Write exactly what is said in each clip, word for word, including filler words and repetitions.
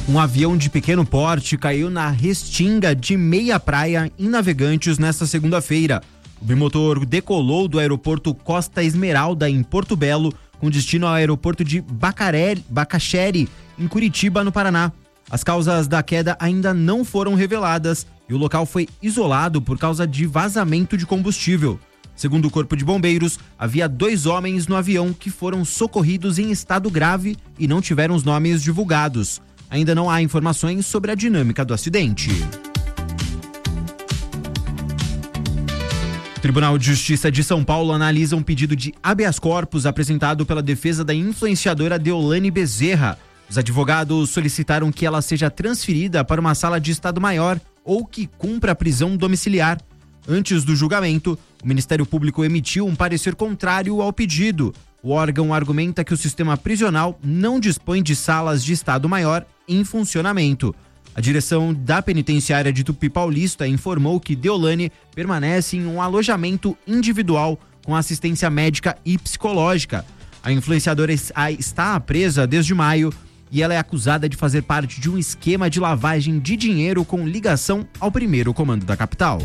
Um avião de pequeno porte caiu na restinga de Meia Praia, em Navegantes, nesta segunda-feira. O bimotor decolou do aeroporto Costa Esmeralda, em Porto Belo, com destino ao aeroporto de Bacaré, Bacaxere, em Curitiba, no Paraná. As causas da queda ainda não foram reveladas e o local foi isolado por causa de vazamento de combustível. Segundo o Corpo de Bombeiros, havia dois homens no avião que foram socorridos em estado grave e não tiveram os nomes divulgados. Ainda não há informações sobre a dinâmica do acidente. O Tribunal de Justiça de São Paulo analisa um pedido de habeas corpus apresentado pela defesa da influenciadora Deolane Bezerra. Os advogados solicitaram que ela seja transferida para uma sala de Estado Maior ou que cumpra a prisão domiciliar. Antes do julgamento, o Ministério Público emitiu um parecer contrário ao pedido. O órgão argumenta que o sistema prisional não dispõe de salas de Estado Maior em funcionamento. A direção da penitenciária de Tupi Paulista informou que Deolane permanece em um alojamento individual com assistência médica e psicológica. A influenciadora está presa desde maio e ela é acusada de fazer parte de um esquema de lavagem de dinheiro com ligação ao primeiro comando da capital.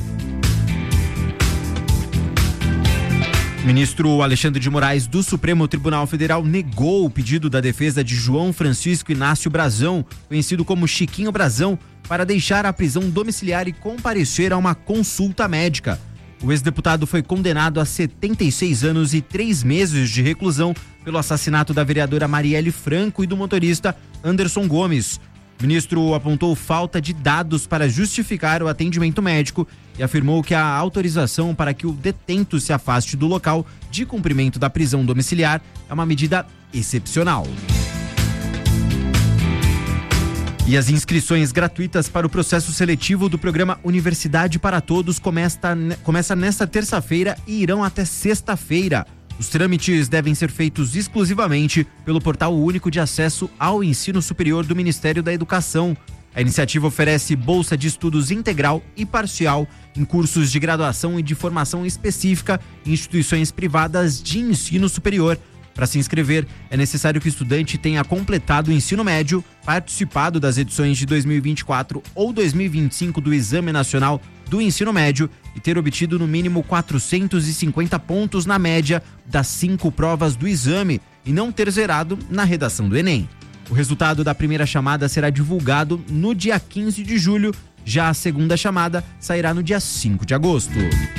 O ministro Alexandre de Moraes, do Supremo Tribunal Federal, negou o pedido da defesa de João Francisco Inácio Brazão, conhecido como Chiquinho Brazão, para deixar a prisão domiciliar e comparecer a uma consulta médica. O ex-deputado foi condenado a setenta e seis anos e três meses de reclusão pelo assassinato da vereadora Marielle Franco e do motorista Anderson Gomes. O ministro apontou falta de dados para justificar o atendimento médico e afirmou que a autorização para que o detento se afaste do local de cumprimento da prisão domiciliar é uma medida excepcional. E as inscrições gratuitas para o processo seletivo do programa Universidade para Todos começa, começa nesta terça-feira e irão até sexta-feira. Os trâmites devem ser feitos exclusivamente pelo Portal Único de Acesso ao Ensino Superior do Ministério da Educação. A iniciativa oferece bolsa de estudos integral e parcial em cursos de graduação e de formação específica em instituições privadas de ensino superior. Para se inscrever, é necessário que o estudante tenha completado o ensino médio, participado das edições de dois mil e vinte e quatro ou dois mil e vinte e cinco do Exame Nacional do Ensino Médio e ter obtido no mínimo quatrocentos e cinquenta pontos na média das cinco provas do exame e não ter zerado na redação do Enem. O resultado da primeira chamada será divulgado no dia quinze de julho, já a segunda chamada sairá no dia cinco de agosto.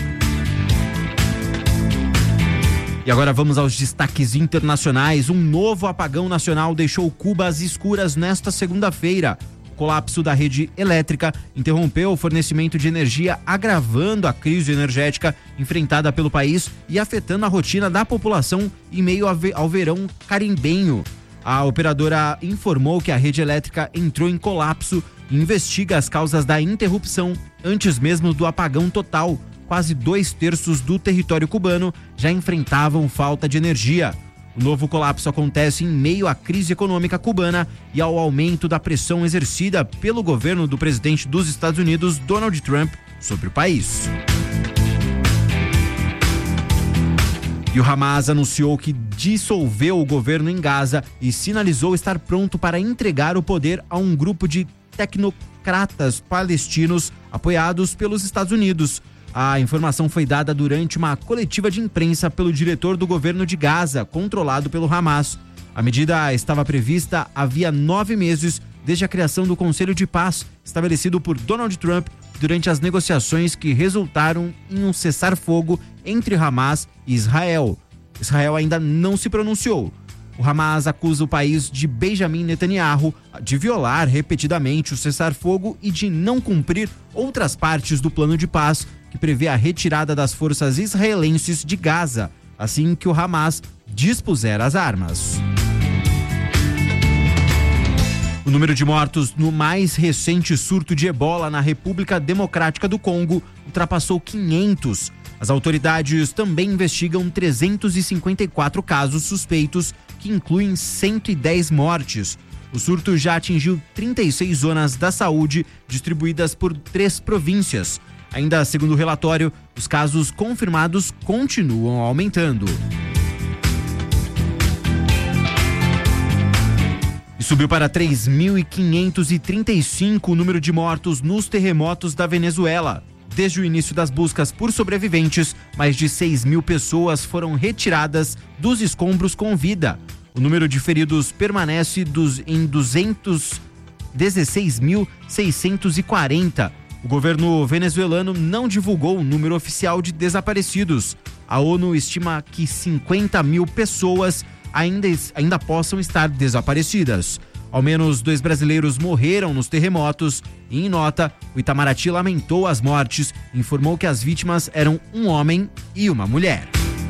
E agora vamos aos destaques internacionais. Um novo apagão nacional deixou Cuba às escuras nesta segunda-feira. O colapso da rede elétrica interrompeu o fornecimento de energia, agravando a crise energética enfrentada pelo país e afetando a rotina da população em meio ao verão carimbenho. A operadora informou que a rede elétrica entrou em colapso e investiga as causas da interrupção antes mesmo do apagão total. Quase dois terços do território cubano já enfrentavam falta de energia. O novo colapso acontece em meio à crise econômica cubana e ao aumento da pressão exercida pelo governo do presidente dos Estados Unidos, Donald Trump, sobre o país. E o Hamas anunciou que dissolveu o governo em Gaza e sinalizou estar pronto para entregar o poder a um grupo de tecnocratas palestinos apoiados pelos Estados Unidos. A informação foi dada durante uma coletiva de imprensa pelo diretor do governo de Gaza, controlado pelo Hamas. A medida estava prevista havia nove meses desde a criação do Conselho de Paz, estabelecido por Donald Trump durante as negociações que resultaram em um cessar-fogo entre Hamas e Israel. Israel ainda não se pronunciou. O Hamas acusa o país de Benjamin Netanyahu de violar repetidamente o cessar-fogo e de não cumprir outras partes do plano de paz que prevê a retirada das forças israelenses de Gaza, assim que o Hamas dispuser as armas. O número de mortos no mais recente surto de ebola na República Democrática do Congo ultrapassou quinhentos. As autoridades também investigam trezentos e cinquenta e quatro casos suspeitos, que incluem cento e dez mortes. O surto já atingiu trinta e seis zonas da saúde, distribuídas por três províncias. Ainda segundo o relatório, os casos confirmados continuam aumentando. subiu para três mil quinhentos e trinta e cinco o número de mortos nos terremotos da Venezuela. Desde o início das buscas por sobreviventes, mais de seis mil pessoas foram retiradas dos escombros com vida. O número de feridos permanece dos, em duzentos e dezesseis mil seiscentos e quarenta. O governo venezuelano não divulgou o número oficial de desaparecidos. A ONU estima que cinquenta mil pessoas ainda, ainda possam estar desaparecidas. Ao menos dois brasileiros morreram nos terremotos e, em nota, o Itamaraty lamentou as mortes e informou que as vítimas eram um homem e uma mulher.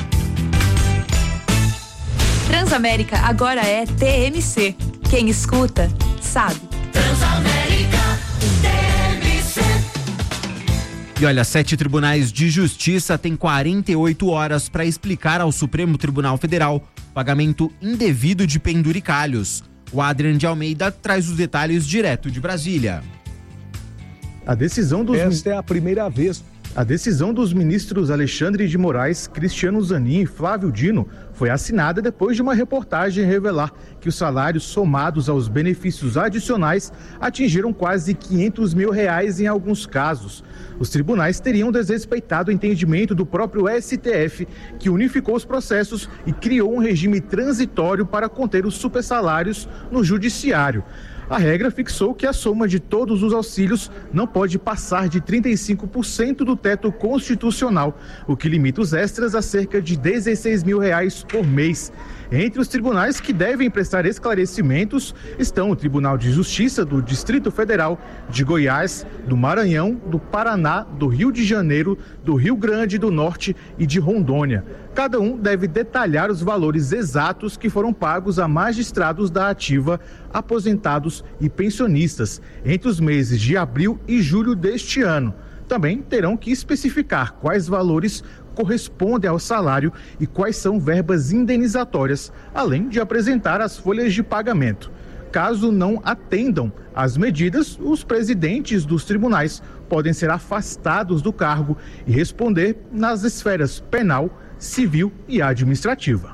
Transamérica agora é T M C. Quem escuta, sabe. Transamérica, T M C. E olha, sete tribunais de justiça têm quarenta e oito horas para explicar ao Supremo Tribunal Federal o pagamento indevido de penduricalhos. O Adrian de Almeida traz os detalhes direto de Brasília. A decisão dos Esta é a primeira vez. A decisão dos ministros Alexandre de Moraes, Cristiano Zanin e Flávio Dino foi assinada depois de uma reportagem revelar que os salários somados aos benefícios adicionais atingiram quase quinhentos mil reais em alguns casos. Os tribunais teriam desrespeitado o entendimento do próprio S T F, que unificou os processos e criou um regime transitório para conter os supersalários no judiciário. A regra fixou que a soma de todos os auxílios não pode passar de trinta e cinco por cento do teto constitucional, o que limita os extras a cerca de dezesseis mil reais por mês. Entre os tribunais que devem prestar esclarecimentos estão o Tribunal de Justiça do Distrito Federal, de Goiás, do Maranhão, do Paraná, do Rio de Janeiro, do Rio Grande do Norte e de Rondônia. Cada um deve detalhar os valores exatos que foram pagos a magistrados da ativa, aposentados e pensionistas entre os meses de abril e julho deste ano. Também terão que especificar quais valores correspondem ao salário e quais são verbas indenizatórias, além de apresentar as folhas de pagamento. Caso não atendam às medidas, os presidentes dos tribunais podem ser afastados do cargo e responder nas esferas penal, civil e administrativa.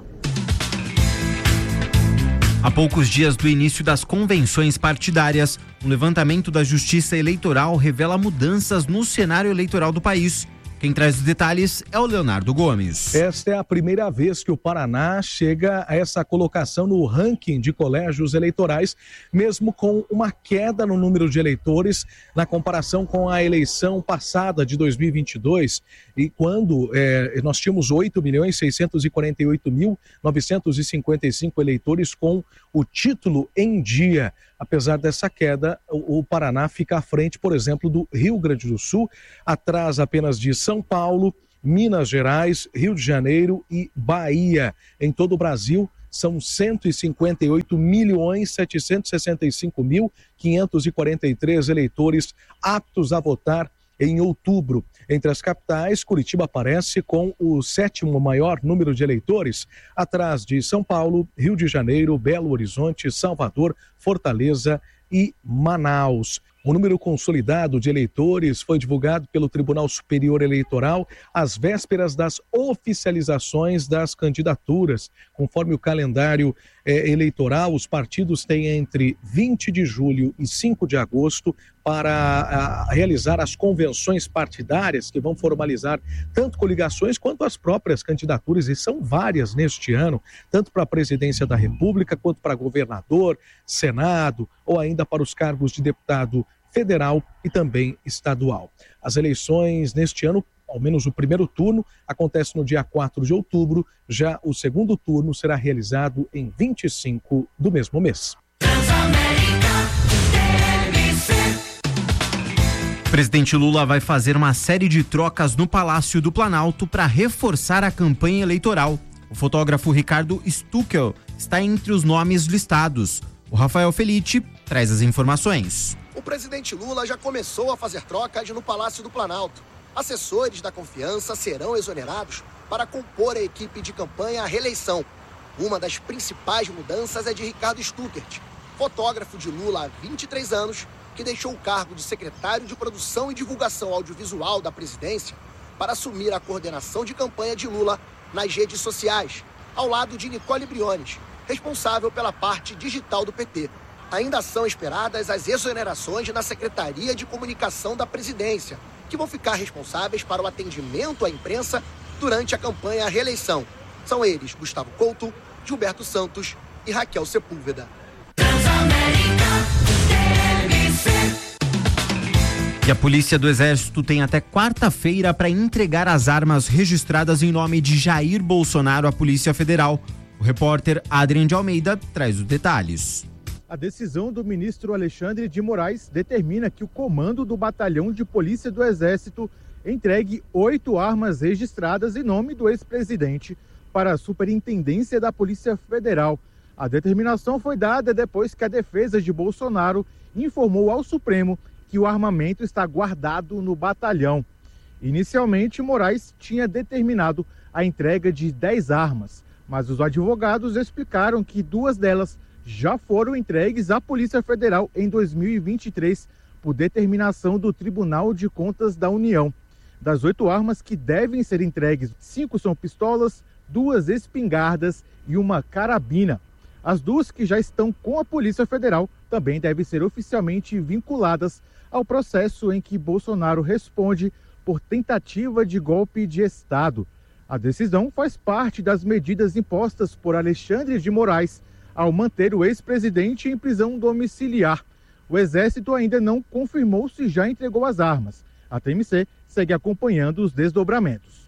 Há poucos dias do início das convenções partidárias, um levantamento da Justiça Eleitoral revela mudanças no cenário eleitoral do país. Quem traz os detalhes é o Leonardo Gomes. Esta é a primeira vez que o Paraná chega a essa colocação no ranking de colégios eleitorais, mesmo com uma queda no número de eleitores na comparação com a eleição passada de dois mil e vinte e dois, e quando é, nós tínhamos oito milhões seiscentos e quarenta e oito mil novecentos e cinquenta e cinco eleitores com o título em dia. Apesar dessa queda, o Paraná fica à frente, por exemplo, do Rio Grande do Sul, atrás apenas de São Paulo, Minas Gerais, Rio de Janeiro e Bahia. Em todo o Brasil, são cento e cinquenta e oito milhões setecentos e sessenta e cinco mil quinhentos e quarenta e três eleitores aptos a votar em outubro. Entre as capitais, Curitiba aparece com o sétimo maior número de eleitores, atrás de São Paulo, Rio de Janeiro, Belo Horizonte, Salvador, Fortaleza e Manaus. O número consolidado de eleitores foi divulgado pelo Tribunal Superior Eleitoral às vésperas das oficializações das candidaturas. Conforme o calendário eh, eleitoral, os partidos têm entre vinte de julho e cinco de agosto para a, realizar as convenções partidárias que vão formalizar tanto coligações quanto as próprias candidaturas, e são várias neste ano, tanto para a presidência da República quanto para governador, Senado ou ainda para os cargos de deputado federal e também estadual. As eleições neste ano, ao menos o primeiro turno, acontece no dia quatro de outubro, já o segundo turno será realizado em vinte e cinco do mesmo mês. O presidente Lula vai fazer uma série de trocas no Palácio do Planalto para reforçar a campanha eleitoral. O fotógrafo Ricardo Stuckel está entre os nomes listados. O Rafael Felice traz as informações. O presidente Lula já começou a fazer trocas no Palácio do Planalto. Assessores da confiança serão exonerados para compor a equipe de campanha à reeleição. Uma das principais mudanças é de Ricardo Stuckert, fotógrafo de Lula há vinte e três anos, que deixou o cargo de secretário de Produção e Divulgação Audiovisual da presidência para assumir a coordenação de campanha de Lula nas redes sociais, ao lado de Nicole Briones, responsável pela parte digital do P T. Ainda são esperadas as exonerações na Secretaria de Comunicação da Presidência, que vão ficar responsáveis para o atendimento à imprensa durante a campanha à reeleição. São eles Gustavo Couto, Gilberto Santos e Raquel Sepúlveda. E a Polícia do Exército tem até quarta-feira para entregar as armas registradas em nome de Jair Bolsonaro à Polícia Federal. O repórter Adrian de Almeida traz os detalhes. A decisão do ministro Alexandre de Moraes determina que o comando do Batalhão de Polícia do Exército entregue oito armas registradas em nome do ex-presidente para a Superintendência da Polícia Federal. A determinação foi dada depois que a defesa de Bolsonaro informou ao Supremo que o armamento está guardado no batalhão. Inicialmente, Moraes tinha determinado a entrega de dez armas, mas os advogados explicaram que duas delas já foram entregues à Polícia Federal em dois mil e vinte e três por determinação do Tribunal de Contas da União. Das oito armas que devem ser entregues, cinco são pistolas, duas espingardas e uma carabina. As duas que já estão com a Polícia Federal também devem ser oficialmente vinculadas ao processo em que Bolsonaro responde por tentativa de golpe de Estado. A decisão faz parte das medidas impostas por Alexandre de Moraes ao manter o ex-presidente em prisão domiciliar. O Exército ainda não confirmou se já entregou as armas. A T M C segue acompanhando os desdobramentos.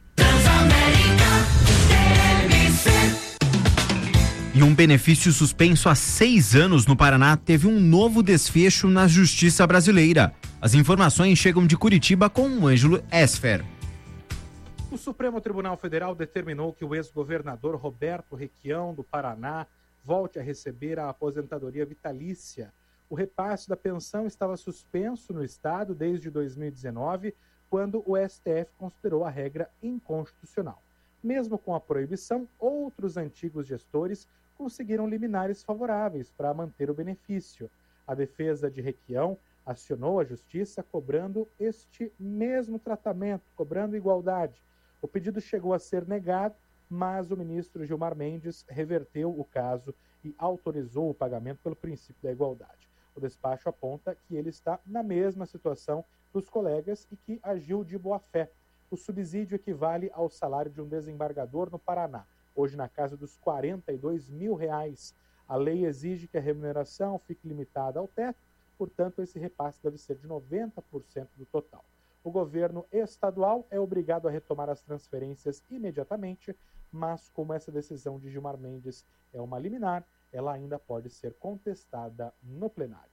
E um benefício suspenso há seis anos no Paraná teve um novo desfecho na Justiça Brasileira. As informações chegam de Curitiba com o Ângelo Esfer. O Supremo Tribunal Federal determinou que o ex-governador Roberto Requião, do Paraná, volte a receber a aposentadoria vitalícia. O repasse da pensão estava suspenso no estado desde dois mil e dezenove, quando o S T F considerou a regra inconstitucional. Mesmo com a proibição, outros antigos gestores conseguiram liminares favoráveis para manter o benefício. A defesa de Requião acionou a justiça cobrando este mesmo tratamento, cobrando igualdade. O pedido chegou a ser negado, mas o ministro Gilmar Mendes reverteu o caso e autorizou o pagamento pelo princípio da igualdade. O despacho aponta que ele está na mesma situação dos colegas e que agiu de boa-fé. O subsídio equivale ao salário de um desembargador no Paraná, hoje na casa dos quarenta e dois mil reais. A lei exige que a remuneração fique limitada ao teto, portanto, esse repasse deve ser de noventa por cento do total. O governo estadual é obrigado a retomar as transferências imediatamente, mas como essa decisão de Gilmar Mendes é uma liminar, ela ainda pode ser contestada no plenário.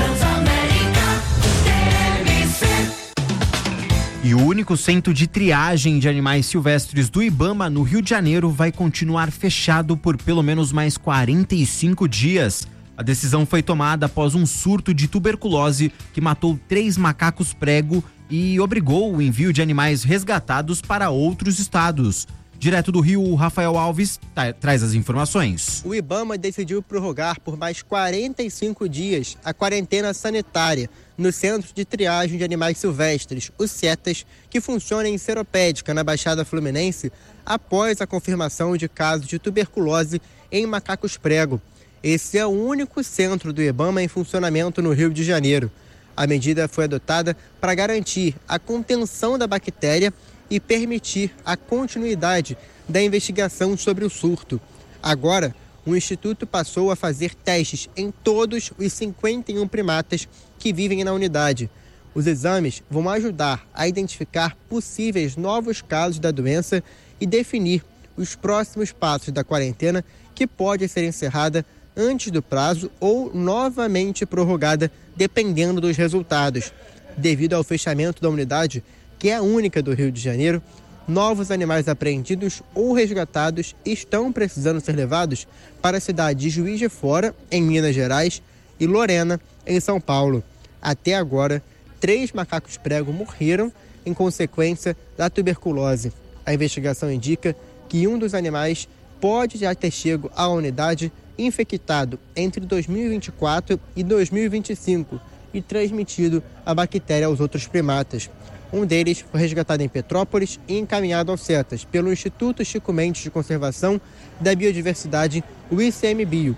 E o único centro de triagem de animais silvestres do Ibama, no Rio de Janeiro, vai continuar fechado por pelo menos mais quarenta e cinco dias. A decisão foi tomada após um surto de tuberculose que matou três macacos prego e obrigou o envio de animais resgatados para outros estados. Direto do Rio, o Rafael Alves tá, traz as informações. O Ibama decidiu prorrogar por mais quarenta e cinco dias a quarentena sanitária no Centro de Triagem de Animais Silvestres, o CETAS, que funciona em Seropédica, na Baixada Fluminense, após a confirmação de casos de tuberculose em macacos prego. Esse é o único centro do Ibama em funcionamento no Rio de Janeiro. A medida foi adotada para garantir a contenção da bactéria e permitir a continuidade da investigação sobre o surto. Agora, o Instituto passou a fazer testes em todos os cinquenta e um primatas que vivem na unidade. Os exames vão ajudar a identificar possíveis novos casos da doença e definir os próximos passos da quarentena, que pode ser encerrada antes do prazo ou novamente prorrogada, dependendo dos resultados. Devido ao fechamento da unidade, que é a única do Rio de Janeiro, novos animais apreendidos ou resgatados estão precisando ser levados para a cidade de Juiz de Fora, em Minas Gerais, e Lorena, em São Paulo. Até agora, três macacos prego morreram em consequência da tuberculose. A investigação indica que um dos animais pode já ter chegado à unidade infectado entre dois mil e vinte e quatro e dois mil e vinte e cinco e transmitido a bactéria aos outros primatas. Um deles foi resgatado em Petrópolis e encaminhado ao CETAS pelo Instituto Chico Mendes de Conservação da Biodiversidade, o I C M Bio.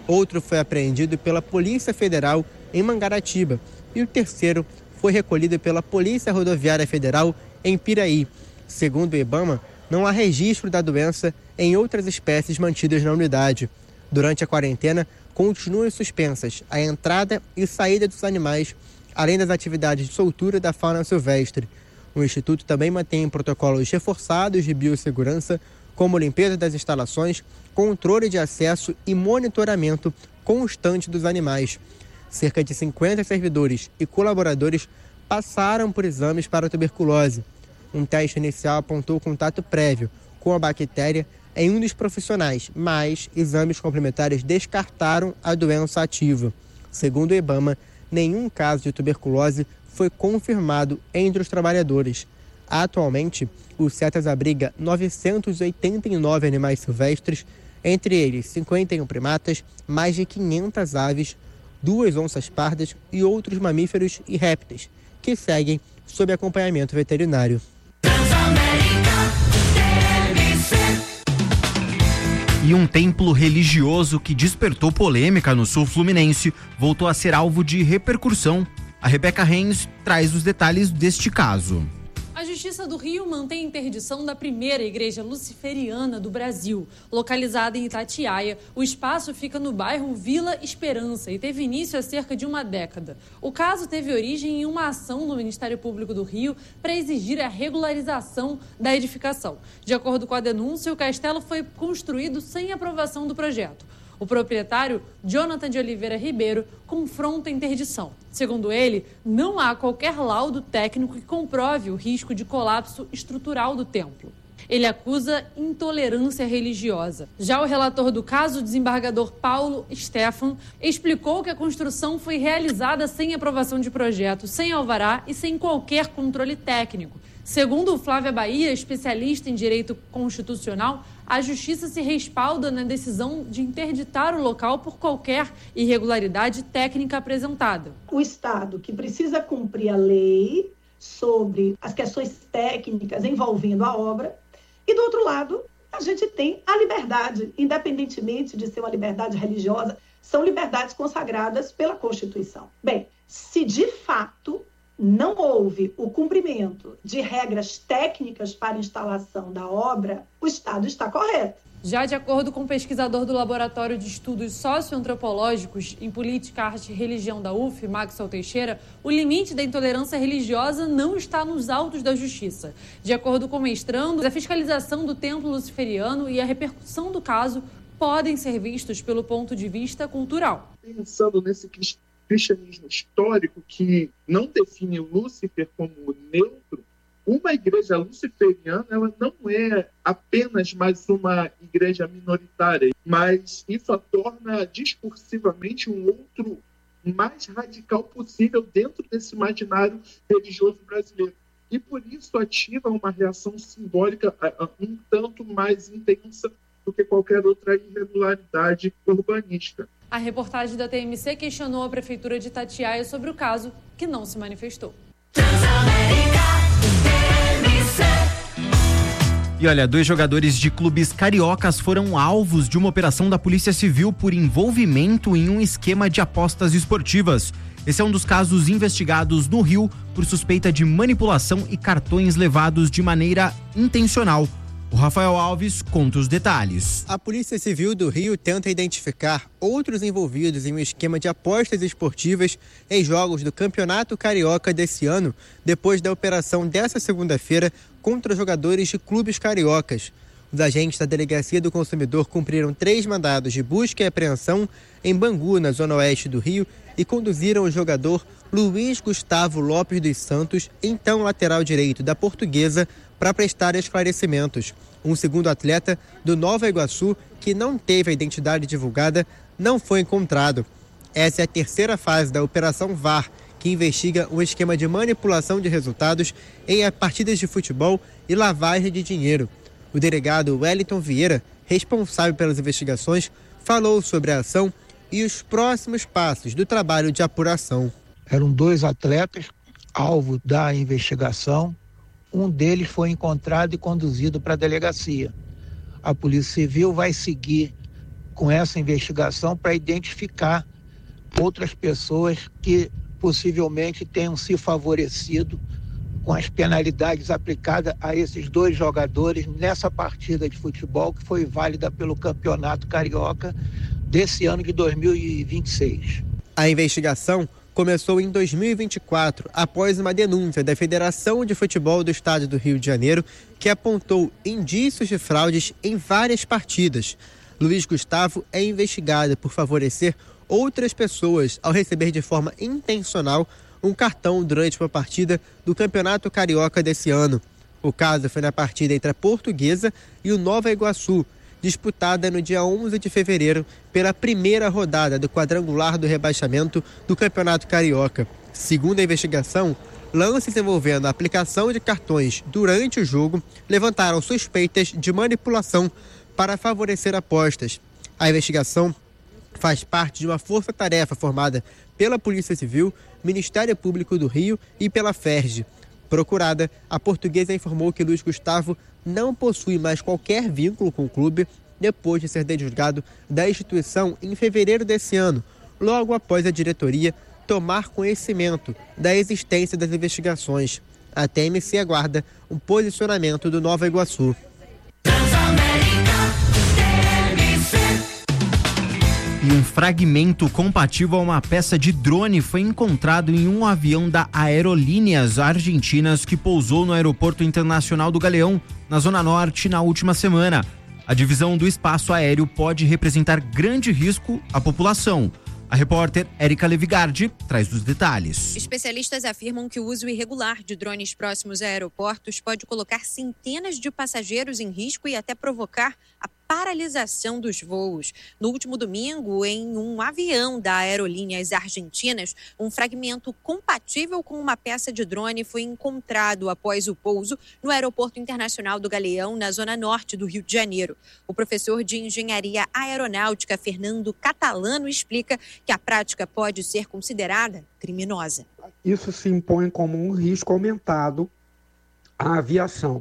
Outro foi apreendido pela Polícia Federal em Mangaratiba e o terceiro foi recolhido pela Polícia Rodoviária Federal em Piraí. Segundo o IBAMA, não há registro da doença em outras espécies mantidas na unidade. Durante a quarentena, continuam suspensas a entrada e saída dos animais, além das atividades de soltura da fauna silvestre. O Instituto também mantém protocolos reforçados de biossegurança, como limpeza das instalações, controle de acesso e monitoramento constante dos animais. Cerca de cinquenta servidores e colaboradores passaram por exames para a tuberculose. Um teste inicial apontou contato prévio com a bactéria em um dos profissionais, mas exames complementares descartaram a doença ativa. Segundo o IBAMA, nenhum caso de tuberculose foi confirmado entre os trabalhadores. Atualmente, o CETAS abriga novecentos e oitenta e nove animais silvestres, entre eles cinquenta e um primatas, mais de quinhentas aves, duas onças pardas e outros mamíferos e répteis, que seguem sob acompanhamento veterinário. E um templo religioso que despertou polêmica no sul fluminense voltou a ser alvo de repercussão. A Rebeca Reis traz os detalhes deste caso. A Justiça do Rio mantém a interdição da primeira igreja luciferiana do Brasil. Localizada em Itatiaia, o espaço fica no bairro Vila Esperança e teve início há cerca de uma década. O caso teve origem em uma ação do Ministério Público do Rio para exigir a regularização da edificação. De acordo com a denúncia, o castelo foi construído sem aprovação do projeto. O proprietário, Jonathan de Oliveira Ribeiro, confronta a interdição. Segundo ele, não há qualquer laudo técnico que comprove o risco de colapso estrutural do templo. Ele acusa intolerância religiosa. Já o relator do caso, o desembargador Paulo Stefan, explicou que a construção foi realizada sem aprovação de projeto, sem alvará e sem qualquer controle técnico. Segundo Flávia Bahia, especialista em direito constitucional, a Justiça se respalda na decisão de interditar o local por qualquer irregularidade técnica apresentada. O Estado, que precisa cumprir a lei sobre as questões técnicas envolvendo a obra, e do outro lado, a gente tem a liberdade, independentemente de ser uma liberdade religiosa, são liberdades consagradas pela Constituição. Bem, se de fato não houve o cumprimento de regras técnicas para a instalação da obra, o Estado está correto. Já de acordo com o pesquisador do Laboratório de Estudos Socioantropológicos em Política, Arte e Religião da U F, Maxwell Teixeira, o limite da intolerância religiosa não está nos autos da Justiça. De acordo com o mestrando, a fiscalização do templo luciferiano e a repercussão do caso podem ser vistos pelo ponto de vista cultural. Pensando nesse cristianismo histórico que não define o Lúcifer como neutro, uma igreja luciferiana ela não é apenas mais uma igreja minoritária, mas isso a torna discursivamente um outro mais radical possível dentro desse imaginário religioso brasileiro. E por isso ativa uma reação simbólica um tanto mais intensa do que qualquer outra irregularidade urbanística. A reportagem da T M C questionou a Prefeitura de Itatiaia sobre o caso, que não se manifestou. E olha, dois jogadores de clubes cariocas foram alvos de uma operação da Polícia Civil por envolvimento em um esquema de apostas esportivas. Esse é um dos casos investigados no Rio por suspeita de manipulação e cartões levados de maneira intencional. O Rafael Alves conta os detalhes. A Polícia Civil do Rio tenta identificar outros envolvidos em um esquema de apostas esportivas em jogos do Campeonato Carioca desse ano, depois da operação dessa segunda-feira contra jogadores de clubes cariocas. Os agentes da Delegacia do Consumidor cumpriram três mandados de busca e apreensão em Bangu, na zona oeste do Rio, e conduziram o jogador Luiz Gustavo Lopes dos Santos, então lateral direito da Portuguesa, para prestar esclarecimentos. Um segundo atleta do Nova Iguaçu, que não teve a identidade divulgada, não foi encontrado. Essa é a terceira fase da Operação V A R, que investiga um esquema de manipulação de resultados em partidas de futebol e lavagem de dinheiro. O delegado Wellington Vieira, responsável pelas investigações, falou sobre a ação e os próximos passos do trabalho de apuração. Eram dois atletas, alvo da investigação. Um deles foi encontrado e conduzido para a delegacia. A Polícia Civil vai seguir com essa investigação para identificar outras pessoas que possivelmente tenham se favorecido com as penalidades aplicadas a esses dois jogadores nessa partida de futebol que foi válida pelo Campeonato Carioca desse ano de dois mil e vinte e seis. A investigação começou em dois mil e vinte e quatro, após uma denúncia da Federação de Futebol do Estado do Rio de Janeiro, que apontou indícios de fraudes em várias partidas. Luiz Gustavo é investigado por favorecer outras pessoas ao receber de forma intencional um cartão durante uma partida do Campeonato Carioca desse ano. O caso foi na partida entre a Portuguesa e o Nova Iguaçu, disputada no dia onze de fevereiro pela primeira rodada do quadrangular do rebaixamento do Campeonato Carioca. Segundo a investigação, lances envolvendo a aplicação de cartões durante o jogo levantaram suspeitas de manipulação para favorecer apostas. A investigação faz parte de uma força-tarefa formada pela Polícia Civil, Ministério Público do Rio e pela F E R J. Procurada, a Portuguesa informou que Luiz Gustavo não possui mais qualquer vínculo com o clube depois de ser desligado da instituição em fevereiro desse ano, logo após a diretoria tomar conhecimento da existência das investigações. A T M C aguarda um posicionamento do Nova Iguaçu. E um fragmento compatível a uma peça de drone foi encontrado em um avião da Aerolíneas Argentinas que pousou no Aeroporto Internacional do Galeão, na Zona Norte, na última semana. A divisão do espaço aéreo pode representar grande risco à população. A repórter Érica Levigardi traz os detalhes. Especialistas afirmam que o uso irregular de drones próximos a aeroportos pode colocar centenas de passageiros em risco e até provocar a paralisação dos voos. No último domingo, em um avião da Aerolíneas Argentinas, um fragmento compatível com uma peça de drone foi encontrado após o pouso no Aeroporto Internacional do Galeão, na zona norte do Rio de Janeiro. O professor de Engenharia Aeronáutica, Fernando Catalano, explica que a prática pode ser considerada criminosa. Isso se impõe como um risco aumentado à aviação.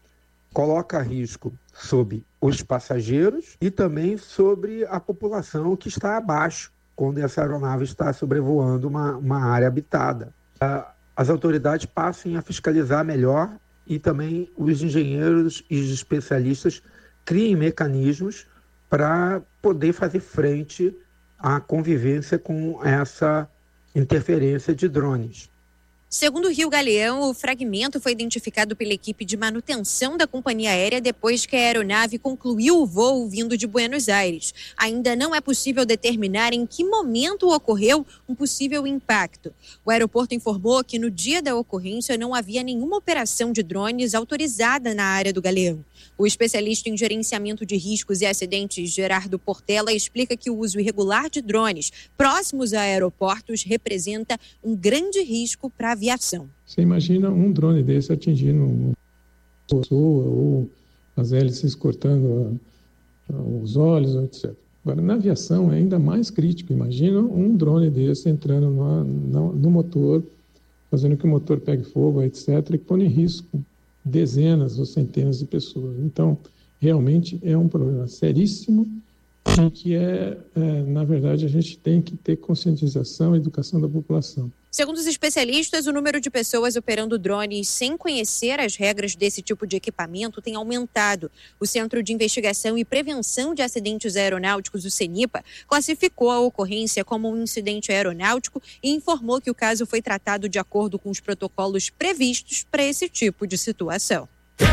Coloca risco sobre os passageiros e também sobre a população que está abaixo, quando essa aeronave está sobrevoando uma, uma área habitada. As autoridades passem a fiscalizar melhor e também os engenheiros e os especialistas criem mecanismos para poder fazer frente à convivência com essa interferência de drones. Segundo o Rio Galeão, o fragmento foi identificado pela equipe de manutenção da companhia aérea depois que a aeronave concluiu o voo vindo de Buenos Aires. Ainda não é possível determinar em que momento ocorreu um possível impacto. O aeroporto informou que no dia da ocorrência não havia nenhuma operação de drones autorizada na área do Galeão. O especialista em gerenciamento de riscos e acidentes, Gerardo Portela, explica que o uso irregular de drones próximos a aeroportos representa um grande risco para a aviação. Você imagina um drone desse atingindo uma pessoa ou as hélices cortando a, a, os olhos, etcétera. Agora, na aviação é ainda mais crítico. Imagina um drone desse entrando no, no, no motor, fazendo que o motor pegue fogo, etcétera, e põe em risco dezenas ou centenas de pessoas. Então, realmente é um problema seríssimo e que é, é, na verdade, a gente tem que ter conscientização e educação da população. Segundo os especialistas, o número de pessoas operando drones sem conhecer as regras desse tipo de equipamento tem aumentado. O Centro de Investigação e Prevenção de Acidentes Aeronáuticos, o CENIPA, classificou a ocorrência como um incidente aeronáutico e informou que o caso foi tratado de acordo com os protocolos previstos para esse tipo de situação.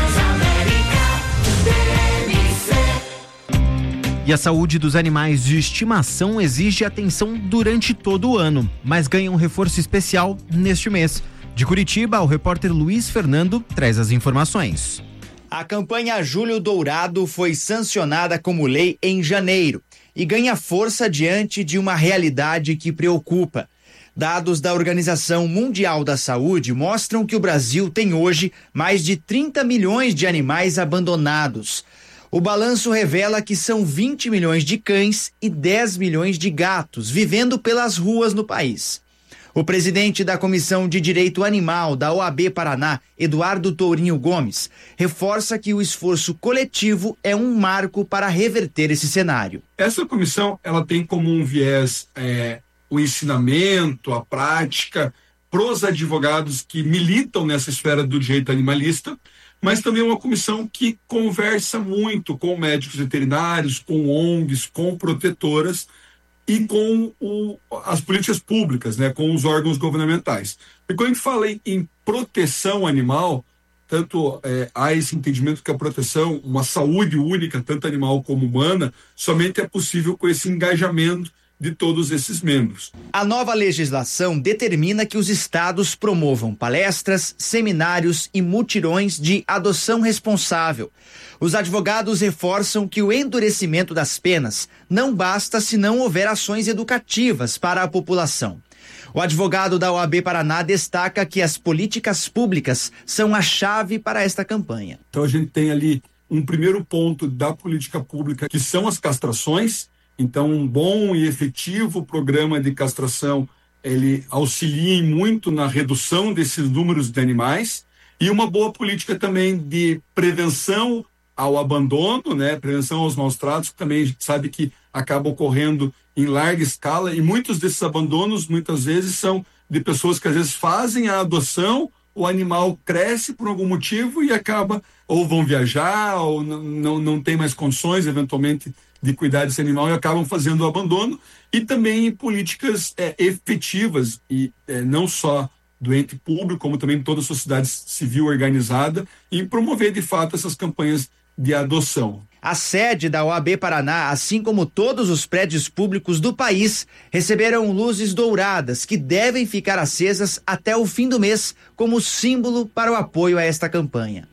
E a saúde dos animais de estimação exige atenção durante todo o ano, mas ganha um reforço especial neste mês. De Curitiba, o repórter Luiz Fernando traz as informações. A campanha Julho Dourado foi sancionada como lei em janeiro e ganha força diante de uma realidade que preocupa. Dados da Organização Mundial da Saúde mostram que o Brasil tem hoje mais de trinta milhões de animais abandonados. O balanço revela que são vinte milhões de cães e dez milhões de gatos vivendo pelas ruas no país. O presidente da Comissão de Direito Animal da O A B Paraná, Eduardo Tourinho Gomes, reforça que o esforço coletivo é um marco para reverter esse cenário. Essa comissão ela tem como um viés é, o ensinamento, a prática para os advogados que militam nessa esfera do direito animalista, mas também é uma comissão que conversa muito com médicos veterinários, com O N Gs, com protetoras, e com o, as políticas públicas, né, com os órgãos governamentais. E quando a gente fala em, em proteção animal, tanto é, há esse entendimento que a proteção, uma saúde única, tanto animal como humana, somente é possível com esse engajamento de todos esses membros. A nova legislação determina que os estados promovam palestras, seminários e mutirões de adoção responsável. Os advogados reforçam que o endurecimento das penas não basta se não houver ações educativas para a população. O advogado da O A B Paraná destaca que as políticas públicas são a chave para esta campanha. Então a gente tem ali um primeiro ponto da política pública, que são as castrações. Então, um bom e efetivo programa de castração, ele auxilia muito na redução desses números de animais, e uma boa política também de prevenção ao abandono, né? Prevenção aos maus tratos, que também a gente sabe que acaba ocorrendo em larga escala, e muitos desses abandonos, muitas vezes, são de pessoas que às vezes fazem a adoção, o animal cresce por algum motivo e acaba, ou vão viajar, ou não, não, não tem mais condições, eventualmente, de cuidar desse animal e acabam fazendo o abandono, e também políticas é, efetivas, e é, não só do ente público, como também toda a sociedade civil organizada, em promover de fato essas campanhas de adoção. A sede da O A B Paraná, assim como todos os prédios públicos do país, receberam luzes douradas que devem ficar acesas até o fim do mês como símbolo para o apoio a esta campanha.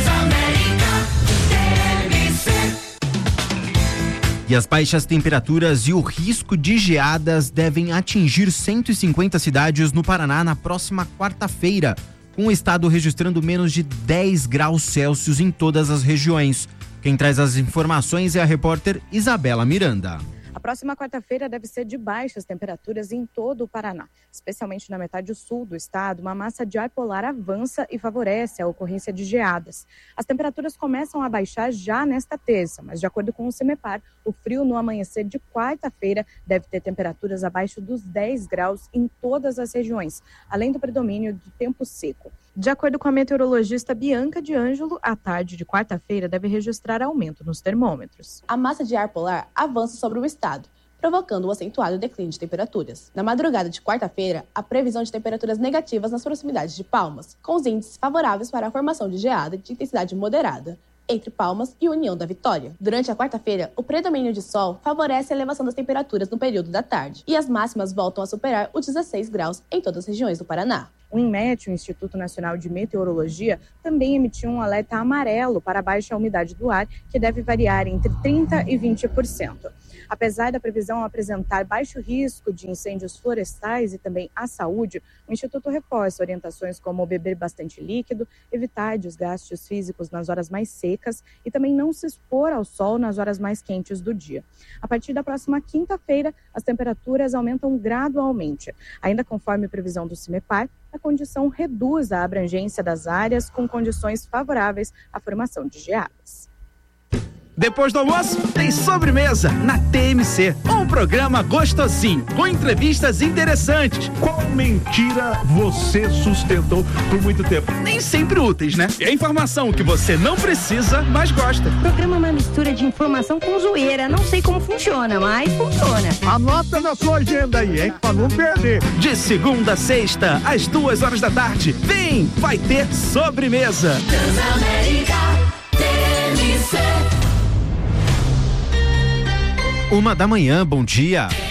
E as baixas temperaturas e o risco de geadas devem atingir cento e cinquenta cidades no Paraná na próxima quarta-feira, com o estado registrando menos de dez graus Celsius em todas as regiões. Quem traz as informações é a repórter Isabela Miranda. A próxima quarta-feira deve ser de baixas temperaturas em todo o Paraná. Especialmente na metade sul do estado, uma massa de ar polar avança e favorece a ocorrência de geadas. As temperaturas começam a baixar já nesta terça, mas de acordo com o CIMEPAR, o frio no amanhecer de quarta-feira deve ter temperaturas abaixo dos dez graus em todas as regiões, além do predomínio do tempo seco. De acordo com a meteorologista Bianca de Ângelo, a tarde de quarta-feira deve registrar aumento nos termômetros. A massa de ar polar avança sobre o estado, provocando um acentuado declínio de temperaturas. Na madrugada de quarta-feira, há previsão de temperaturas negativas nas proximidades de Palmas, com os índices favoráveis para a formação de geada de intensidade moderada entre Palmas e União da Vitória. Durante a quarta-feira, o predomínio de sol favorece a elevação das temperaturas no período da tarde, e as máximas voltam a superar os dezesseis graus em todas as regiões do Paraná. O INMET, o Instituto Nacional de Meteorologia, também emitiu um alerta amarelo para a baixa umidade do ar, que deve variar entre trinta por cento e vinte por cento. Apesar da previsão apresentar baixo risco de incêndios florestais e também à saúde, o Instituto reforça orientações como beber bastante líquido, evitar desgastes físicos nas horas mais secas e também não se expor ao sol nas horas mais quentes do dia. A partir da próxima quinta-feira, as temperaturas aumentam gradualmente. Ainda conforme previsão do CIMEPAR, a condição reduz a abrangência das áreas com condições favoráveis à formação de geadas. Depois do almoço, tem sobremesa na T M C. Um programa gostosinho, com entrevistas interessantes. Qual mentira você sustentou por muito tempo? Nem sempre úteis, né? É informação que você não precisa, mas gosta. O programa é uma mistura de informação com zoeira. Não sei como funciona, mas funciona. Anota na sua agenda aí, hein? Pra não perder. De segunda a sexta, às duas horas da tarde. Vem, vai ter sobremesa. Transamérica T M C. Uma da manhã, bom dia.